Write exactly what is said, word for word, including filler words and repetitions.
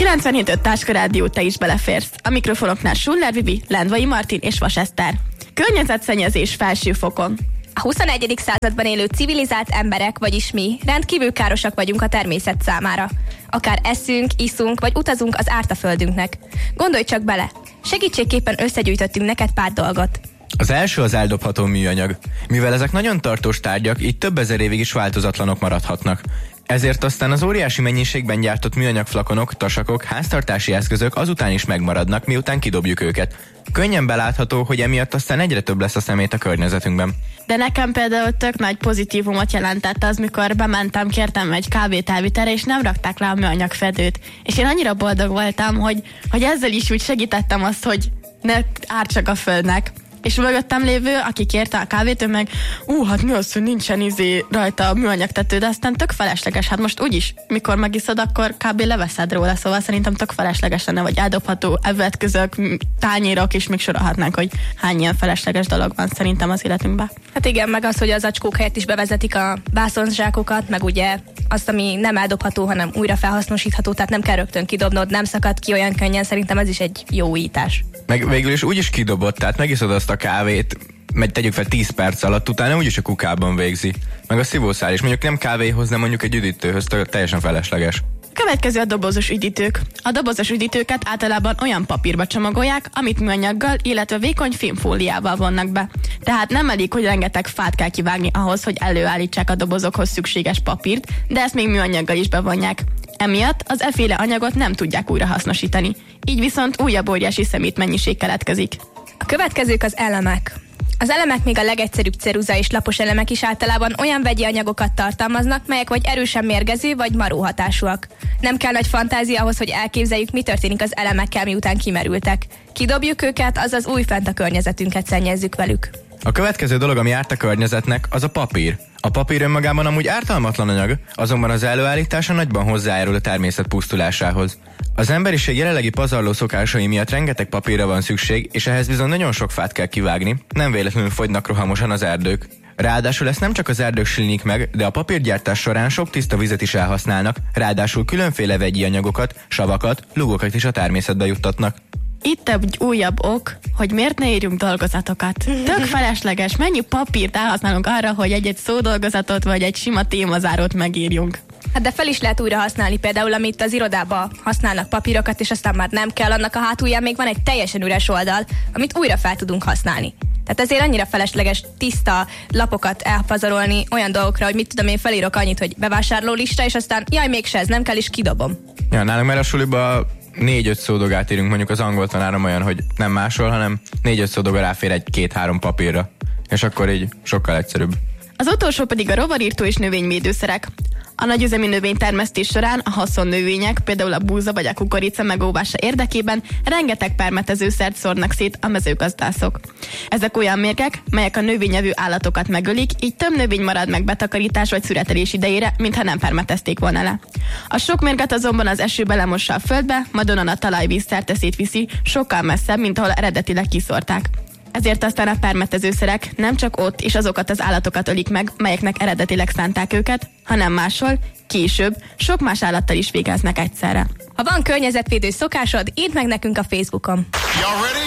kilencvenhét öt Táska Rádió, te is beleférsz. A mikrofonoknál Schuller Vivi, Lendvai Martin és Vas Eszter. Környezetszennyezés felső fokon. A huszonegyedik században élő civilizált emberek, vagyis mi, rendkívül károsak vagyunk a természet számára. Akár eszünk, iszunk, vagy utazunk az árt a földünknek. Gondolj csak bele, segítségképpen összegyűjtöttünk neked pár dolgot. Az első az eldobható műanyag. Mivel ezek nagyon tartós tárgyak, így több ezer évig is változatlanok maradhatnak. Ezért aztán az óriási mennyiségben gyártott műanyag flakonok, tasakok, háztartási eszközök azután is megmaradnak, miután kidobjuk őket. Könnyen belátható, hogy emiatt aztán egyre több lesz a szemét a környezetünkben. De nekem például tök nagy pozitívumot jelentett az, mikor bementem, kértem egy kávét elvitelre, és nem rakták le a műanyag fedőt. És én annyira boldog voltam, hogy, hogy ezzel is úgy segítettem azt, hogy ne ártsak a földnek. És mögöttem lévő, aki kérte a kávét, ő meg, ú, hát mi az, hogy nincsen izé rajta a műanyag tető, de aztán tök felesleges. Hát most úgyis, mikor megiszod, akkor kb. Leveszed róla, szóval szerintem tök felesleges lenne, vagy eldobható evőeszközök, tányérok, és még sorolhatnánk, hogy hány ilyen felesleges dolog van szerintem az életünkben. Hát igen, meg az, hogy az acskók helyett is bevezetik a vászonzsákokat, meg ugye azt, ami nem eldobható, hanem újra felhasznosítható, tehát nem kell rögtön kidobnod, nem szakad ki olyan könnyen, szerintem ez is egy jó újítás. Meg végül is úgyis kidobott, tehát megiszod azt a kávét, megy tegyük fel tíz perc alatt, utána úgyis a kukában végzi. Meg a szívószál is, mondjuk nem kávéhoz, de mondjuk egy üdítőhöz, teljesen felesleges. Következő a dobozos üdítők. A dobozos üdítőket általában olyan papírba csomagolják, amit műanyaggal, illetve vékony fémfóliával vonnak be. Tehát nem elég, hogy rengeteg fát kell kivágni ahhoz, hogy előállítsák a dobozokhoz szükséges papírt, de ezt még műanyaggal is bevonják. Emiatt az efféle anyagot nem tudják újrahasznosítani. Így viszont újabb óriási szemétmennyiség keletkezik. A következők az elemek. Az elemek, még a legegyszerűbb ceruza és lapos elemek is általában olyan vegyi anyagokat tartalmaznak, melyek vagy erősen mérgező, vagy maró hatásúak. Nem kell nagy fantázia ahhoz, hogy elképzeljük, mi történik az elemekkel, miután kimerültek. Kidobjuk őket, azaz újfent a környezetünket szennyezzük velük. A következő dolog, ami árt a környezetnek, az a papír. A papír önmagában amúgy ártalmatlan anyag, azonban az előállítása nagyban hozzájárul a természet pusztulásához. Az emberiség jelenlegi pazarló szokásai miatt rengeteg papírra van szükség, és ehhez bizony nagyon sok fát kell kivágni, nem véletlenül fogynak rohamosan az erdők. Ráadásul ezt nem csak az erdők silinik meg, de a papírgyártás során sok tiszta vizet is elhasználnak, ráadásul különféle vegyi anyagokat, savakat, lugokat is a természetbe juttatnak. Itt egy újabb ok, hogy miért ne írjunk dolgozatokat. Tök felesleges, mennyi papírt elhasználunk arra, hogy egy-egy szódolgozatot vagy egy sima témazárót megírjunk. Hát de fel is lehet újra használni, például amit az irodába használnak papírokat, és aztán már nem kell, annak a hátulján még van egy teljesen üres oldal, amit újra fel tudunk használni. Tehát ezért annyira felesleges tiszta lapokat elpazarolni olyan dolgokra, hogy mit tudom én, felírok annyit, hogy bevásárló lista, és aztán jaj, mégse ez nem kell, és kidobom. Ja, nálunk már a suliba négy-öt szódogát írunk, mondjuk az angol tanárom olyan, hogy nem máshol, hanem négy-öt szódoga ráfér egy két-három papírra. És akkor így sokkal egyszerűbb. Az utolsó pedig a rovarírtó és növényvédőszerek. A nagyüzemi növénytermesztés során a haszonnövények, például a búza vagy a kukorica megóvása érdekében rengeteg permetezőszert szórnak szét a mezőgazdászok. Ezek olyan mérgek, melyek a növényevő állatokat megölik, így több növény marad meg betakarítás vagy szüretelés idejére, mintha nem permetezték volna le. A sok mérget azonban az eső belemossa a földbe, majd onnan a talajvíz szerte szétviszi, sokkal messzebb, mint ahol eredetileg kiszórták. Ezért aztán a permetezőszerek nem csak ott és azokat az állatokat ölik meg, melyeknek eredetileg szánták őket, hanem máshol, később, sok más állattal is végeznek egyszerre. Ha van környezetvédő szokásod, írd meg nekünk a Facebookon.